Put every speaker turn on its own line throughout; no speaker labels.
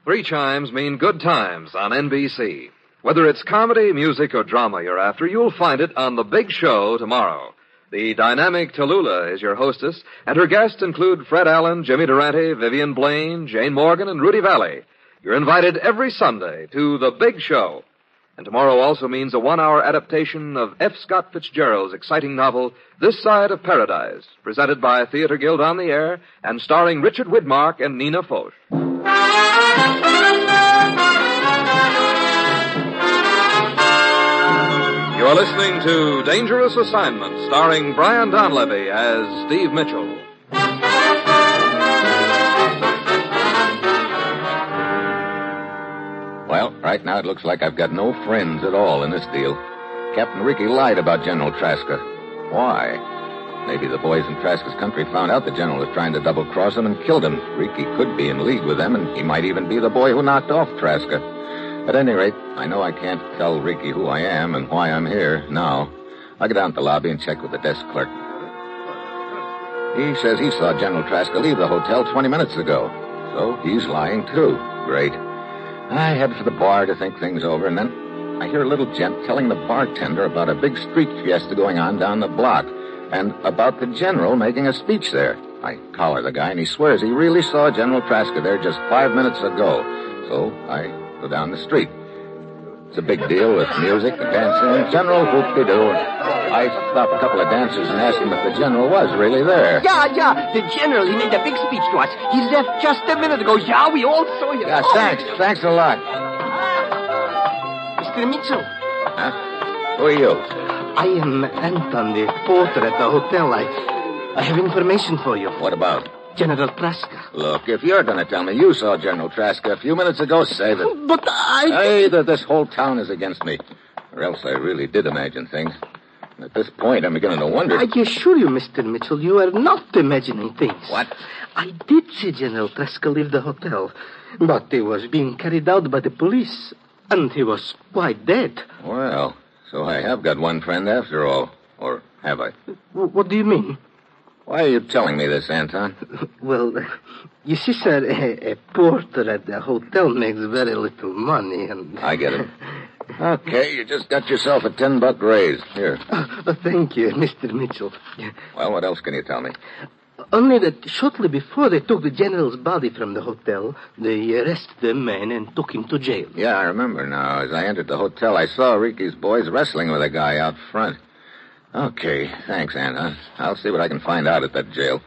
3 chimes mean good times on NBC. Whether it's comedy, music, or drama you're after, you'll find it on The Big Show tomorrow. The dynamic Tallulah is your hostess, and her guests include Fred Allen, Jimmy Durante, Vivian Blaine, Jane Morgan, and Rudy Valley. You're invited every Sunday to The Big Show. And tomorrow also means a 1-hour adaptation of F. Scott Fitzgerald's exciting novel, This Side of Paradise, presented by Theater Guild on the Air and starring Richard Widmark and Nina Foch. You're listening to Dangerous Assignment, starring Brian Donlevy as Steve Mitchell.
Well, right now it looks like I've got no friends at all in this deal. Captain Ricky lied about General Traska. Why? Maybe the boys in Traska's country found out the general was trying to double-cross him and killed him. Ricky could be in league with them, and he might even be the boy who knocked off Traska. At any rate, I know I can't tell Ricky who I am and why I'm here now. I'll go down to the lobby and check with the desk clerk. He says he saw General Traska leave the hotel 20 minutes ago. So he's lying, too. Great. I head for the bar to think things over, and then I hear a little gent telling the bartender about a big street fiesta going on down the block, and about the general making a speech there. I collar the guy, and he swears he really saw General Traska there just 5 minutes ago. So I go down the street. It's a big deal with music and dancing. General whoop-de-doo. I stopped a couple of dancers and asked them if the general was really there.
Yeah. The general, he made a big speech to us. He left just a minute ago. Yeah, we all saw him.
Yeah, thanks. Thanks a lot.
Mr. Mitchell.
Huh? Who are you?
I am Anton, the porter at the hotel. I have information for you.
What about?
General Traska.
Look, if you're going to tell me you saw General Traska a few minutes ago, save it.
But I...
Either this whole town is against me, or else I really did imagine things. And at this point, I'm beginning to wonder...
I assure you, Mr. Mitchell, you are not imagining things.
What?
I did see General Traska leave the hotel, but he was being carried out by the police, and he was quite dead.
Well, so I have got one friend after all. Or have I?
What do you mean?
Why are you telling me this, Anton?
Well, you see, sir, a porter at the hotel makes very little money, and...
I get it. Okay, you just got yourself a $10 raise. Here.
Thank you, Mr. Mitchell.
Well, what else can you tell me?
Only that shortly before they took the general's body from the hotel, they arrested the man and took him to jail.
Yeah, I remember now. As I entered the hotel, I saw Ricky's boys wrestling with a guy out front. Okay, thanks, Anna. I'll see what I can find out at that jail.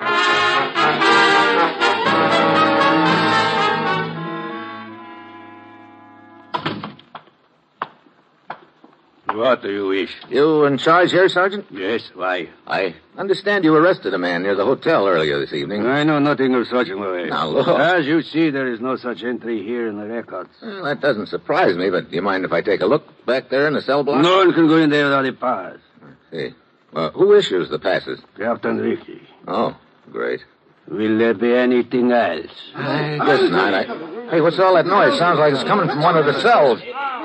What do you wish?
You in charge here, Sergeant?
Yes, why?
I understand you arrested a man near the hotel earlier this evening.
I know nothing of such a way.
Now, look.
As you see, there is no such entry here in the records.
Well, that doesn't surprise me, but do you mind if I take a look back there in the cell block?
No one can go in there without a pass.
I see. Who issues the passes?
Captain Ricky.
Oh, great.
Will there be anything else?
I guess not. Hey, what's all that noise? Sounds like it's coming from one of the cells.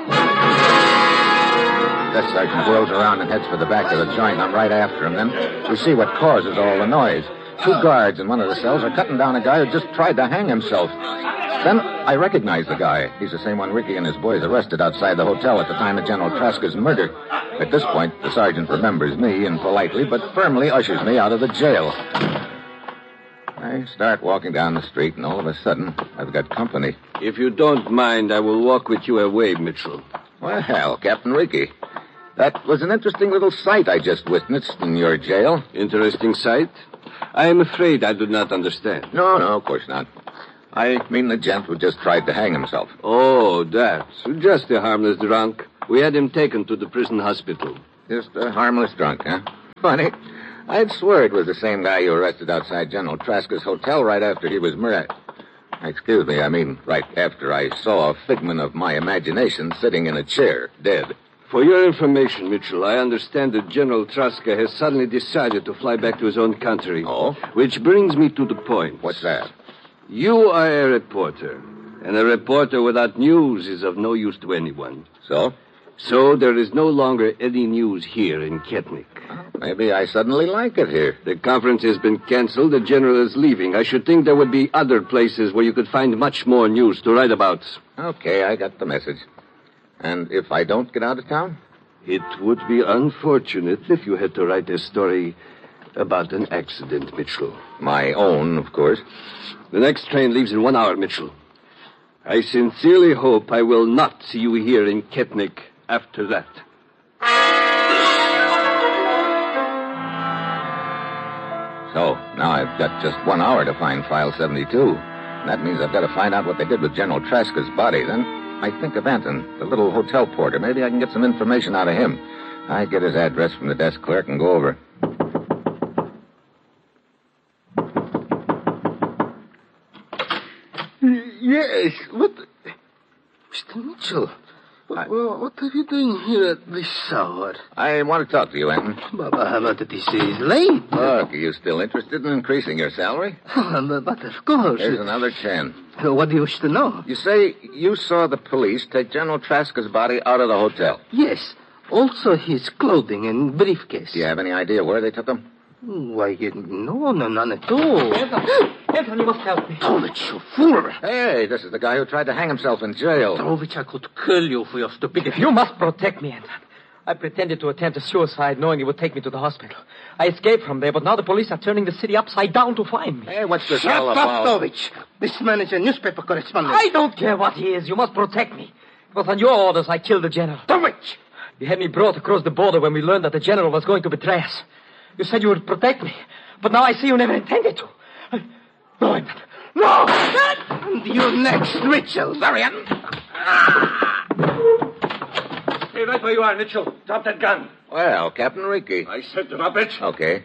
Desk sergeant whirls around and heads for the back of the joint. I'm right after him. Then we see what causes all the noise. 2 guards in one of the cells are cutting down a guy who just tried to hang himself. Then I recognize the guy. He's the same one Ricky and his boys arrested outside the hotel at the time of General Traska's murder. At this point, the sergeant remembers me and politely but firmly ushers me out of the jail. I start walking down the street, and all of a sudden, I've got company.
If you don't mind, I will walk with you away, Mitchell.
Well, Captain Ricky, that was an interesting little sight I just witnessed in your jail.
Interesting sight? I am afraid I do not understand.
No, of course not. I mean the gent who just tried to hang himself.
Oh, that. Just a harmless drunk. We had him taken to the prison hospital.
Just a harmless drunk, huh? Funny. I'd swear it was the same guy you arrested outside General Traska's hotel right after he was murdered. Excuse me, I mean right after I saw a figment of my imagination sitting in a chair, dead.
For your information, Mitchell, I understand that General Traska has suddenly decided to fly back to his own country.
Oh?
Which brings me to the point.
What's that?
You are a reporter, and a reporter without news is of no use to anyone.
So?
So there is no longer any news here in Ketnik.
Maybe I suddenly like it here.
The conference has been canceled. The general is leaving. I should think there would be other places where you could find much more news to write about.
Okay, I got the message. And if I don't get out of town?
It would be unfortunate if you had to write a story about an accident, Mitchell.
My own, of course.
The next train leaves in 1 hour, Mitchell. I sincerely hope I will not see you here in Ketnik after that.
So, now I've got just 1 hour to find File 72. That means I've got to find out what they did with General Traska's body. Then I think of Anton, the little hotel porter. Maybe I can get some information out of him. I get his address from the desk clerk and go over.
Yes, what... Mr. Mitchell, what are you doing here at this hour?
I want to talk to you, Anton.
But this is late.
Look, are you still interested in increasing your salary?
But of course.
Here's another 10.
What do you wish to know?
You say you saw the police take General Traska's body out of the hotel.
Yes, also his clothing and briefcase.
Do you have any idea where they took them?
Why, no, none at all.
Anton, you must help me.
Trovich, you fool.
Hey, this is the guy who tried to hang himself in jail.
Trovich, I could kill you for your stupidity.
You must protect me, Anton. I pretended to attempt a suicide knowing it would take me to the hospital. I escaped from there, but now the police are turning the city upside down to find me.
Hey, what's this
Shut
all
up,
about?
Trovich. This man is a newspaper correspondent.
I don't care what he is. You must protect me. It was on your orders I killed the general.
Trovich!
You had me brought across the border when we learned that the general was going to betray us. You said you would protect me, but now I see you never intended to. No, Anton. No!
And you next, Mitchell.
Sorry, Anton.
Stay right where you are, Mitchell. Drop that gun.
Well, Captain Ricky.
I said drop it.
Okay.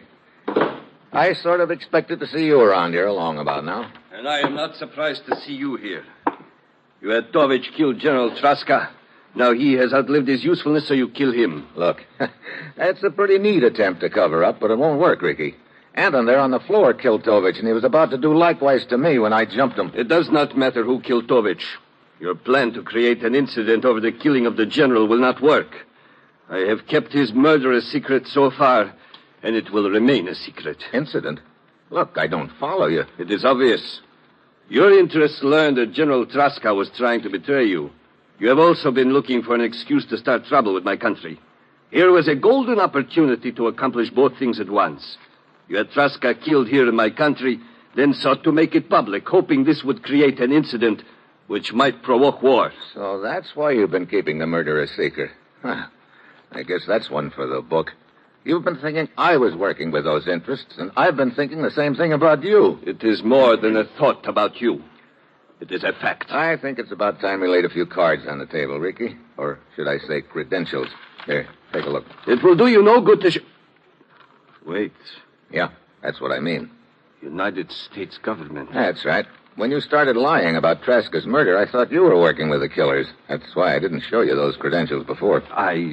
I sort of expected to see you around here along about now.
And I am not surprised to see you here. You had Tovich kill General Traska. Now he has outlived his usefulness, so you kill him.
Look, that's a pretty neat attempt to cover up, but it won't work, Ricky. Anton there on the floor killed Tovich, and he was about to do likewise to me when I jumped him.
It does not matter who killed Tovich. Your plan to create an incident over the killing of the general will not work. I have kept his murder a secret so far, and it will remain a secret.
Incident? Look, I don't follow you.
It is obvious. Your interests learned that General Traska was trying to betray you. You have also been looking for an excuse to start trouble with my country. Here was a golden opportunity to accomplish both things at once. You had Traska killed here in my country, then sought to make it public, hoping this would create an incident which might provoke war.
So that's why you've been keeping the murder a secret. Huh. I guess that's one for the book. You've been thinking I was working with those interests, and I've been thinking the same thing about you.
It is more than a thought about you. It is a fact.
I think it's about time we laid a few cards on the table, Ricky. Or should I say credentials. Here, take a look.
It will do you no good to... Wait.
Yeah, that's what I mean.
United States government.
That's right. When you started lying about Traska's murder, I thought you were working with the killers. That's why I didn't show you those credentials before.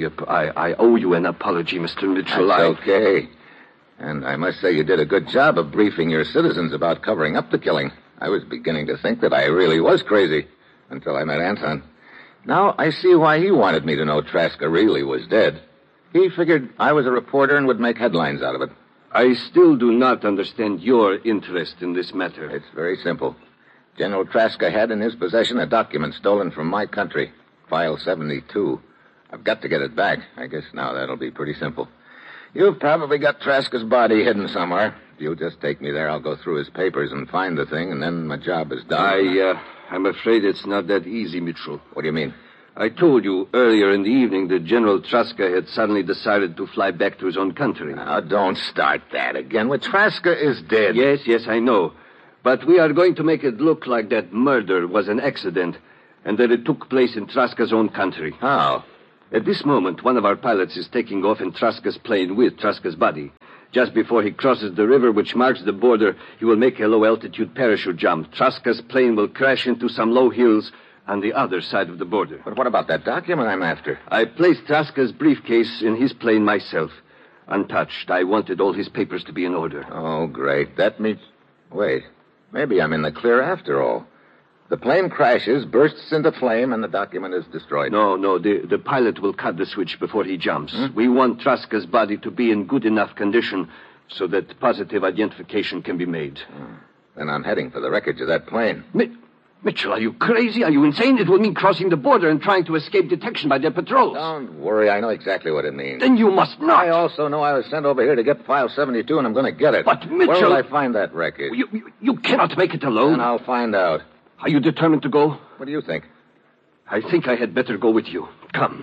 I owe you an apology, Mr. Mitchell.
That's okay. And I must say you did a good job of briefing your citizens about covering up the killing. I was beginning to think that I really was crazy until I met Anton. Now I see why he wanted me to know Traska really was dead. He figured I was a reporter and would make headlines out of it.
I still do not understand your interest in this matter.
It's very simple. General Traska had in his possession a document stolen from my country, File 72. I've got to get it back. I guess now that'll be pretty simple. You've probably got Traska's body hidden somewhere. If you'll just take me there, I'll go through his papers and find the thing, and then my job is done.
I'm afraid it's not that easy, Mitchell.
What do you mean?
I told you earlier in the evening that General Traska had suddenly decided to fly back to his own country.
Now, don't start that again. Well, Traska is dead.
Yes, I know. But we are going to make it look like that murder was an accident and that it took place in Traska's own country.
How?
At this moment, one of our pilots is taking off in Traska's plane with Traska's body. Just before he crosses the river which marks the border, he will make a low-altitude parachute jump. Traska's plane will crash into some low hills on the other side of the border.
But what about that document I'm after?
I placed Traska's briefcase in his plane myself. Untouched. I wanted all his papers to be in order.
Oh, great. That means... Wait. Maybe I'm in the clear after all. The plane crashes, bursts into flame, and the document is destroyed.
No. The pilot will cut the switch before he jumps. We want Traska's body to be in good enough condition so that positive identification can be made.
Then I'm heading for the wreckage of that plane.
Mitchell, are you crazy? Are you insane? It will mean crossing the border and trying to escape detection by their patrols.
Don't worry, I know exactly what it means.
Then you must not.
I also know I was sent over here to get File 72, and I'm going to get it.
But, Mitchell...
Where will I find that wreckage?
You cannot make it alone.
Then I'll find out.
Are you determined to go?
What do you think?
I think I had better go with you. Come.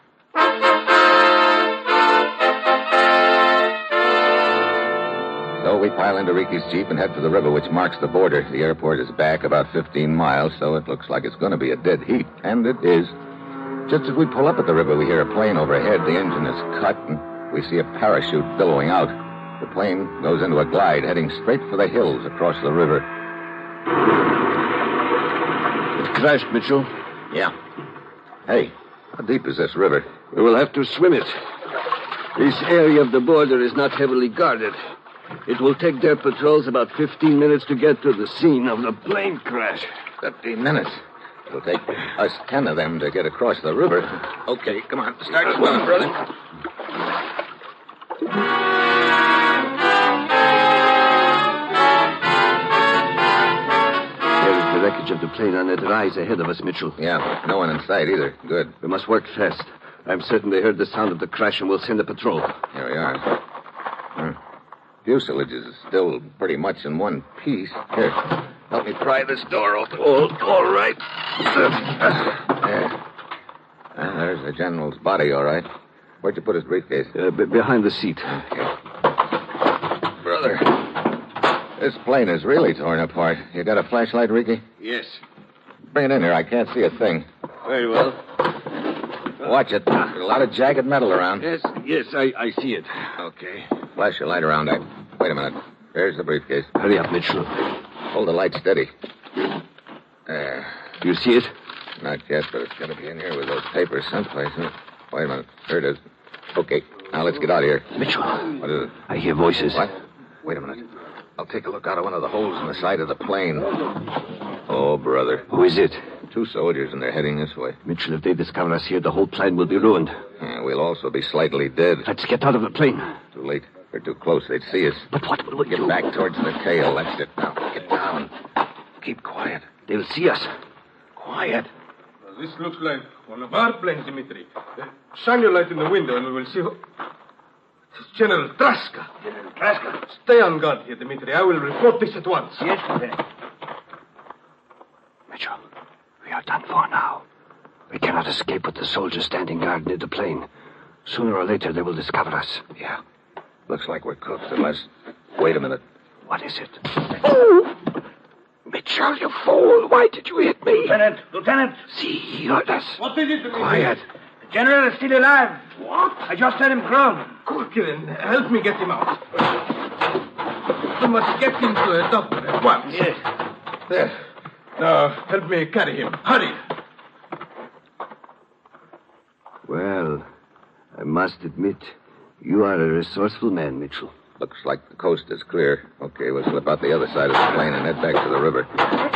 So we pile into Ricky's Jeep and head for the river, which marks the border. The airport is back about 15 miles, so it looks like it's going to be a dead heat. And it is. Just as we pull up at the river, we hear a plane overhead. The engine is cut, and we see a parachute billowing out. The plane goes into a glide, heading straight for the hills across the river.
It crashed, Mitchell.
Yeah. Hey, how deep is this river?
We will have to swim it. This area of the border is not heavily guarded. It will take their patrols about 15 minutes to get to the scene of the plane crash.
15 minutes. It'll take us 10 of them to get across the river. Okay, come on. Start swimming, brother.
There's the wreckage of the plane on that rise ahead of us, Mitchell.
Yeah, no one in sight either. Good.
We must work fast. I'm certain they heard the sound of the crash and will send a patrol.
Here we are. Fuselage is still pretty much in one piece. Here, help me pry this door open. All right. There. There's the general's body, all right. Where'd you put his briefcase?
Behind the seat.
Okay. Brother, this plane is really torn apart. You got a flashlight, Ricky?
Yes.
Bring it in here. I can't see a thing.
Very well.
Watch it. There's a lot of jagged metal around.
Yes, I see it.
Okay. Flash your light around. Wait a minute. There's the briefcase.
Hurry up, Mitchell.
Hold the light steady. There.
You see it?
Not yet, but it's got to be in here with those papers someplace. Huh? Wait a minute. Here it is. Okay. Now let's get out of here.
Mitchell.
What is it?
I hear voices.
What? Wait a minute. I'll take a look out of one of the holes in the side of the plane. Oh, brother.
Who is it?
2 soldiers, and they're heading this way.
Mitchell, if they discover us here, the whole plan will be ruined.
Yeah, we'll also be slightly dead.
Let's get out of the plane.
Too late. They're too close. They'd see us.
But what will we do?
Get back towards the tail. That's it. Now, get down. Keep quiet.
They'll see us.
Quiet.
This looks like one of our planes, Dimitri. Shine your light in the window and we will see who... It's General Traska.
General Traska.
Stay on guard here, Dimitri. I will report this at once.
Yes, Lieutenant.
Mitchell, we are done for now. We cannot escape with the soldiers standing guard near the plane. Sooner or later, they will discover us.
Yeah. Looks like we're cooked unless... Wait a minute.
What is it? Oh! Mitchell, you fool! Why did you hit me?
Lieutenant!
See, he heard us.
What is it, Dimitri?
Quiet.
The general is still alive. What? I just heard him groan.
Kurkilin, help me get him out. We must get him to a doctor at once.
Yes.
There. Now, help me carry him. Hurry.
Well, I must admit, you are a resourceful man, Mitchell.
Looks like the coast is clear. Okay, we'll slip out the other side of the plane and head back to the river.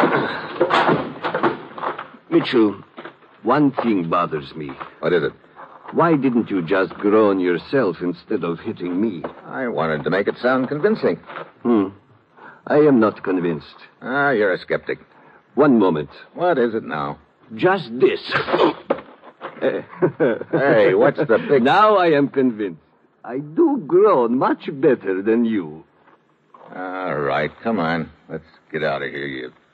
Mitchell, one thing bothers me.
What is it?
Why didn't you just groan yourself instead of hitting me?
I wanted to make it sound convincing.
I am not convinced.
Ah, you're a skeptic.
One moment.
What is it now?
Just this.
Hey, what's the big...
Now I am convinced. I do groan much better than you.
All right, come on. Let's get out of here, you